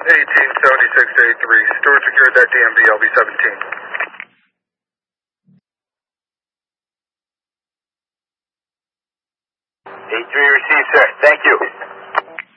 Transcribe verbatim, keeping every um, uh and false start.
eighteen seventy-six to eighty-three. Stewart secured that D M V, L B seventeen. eighty-three received, sir. Thank you.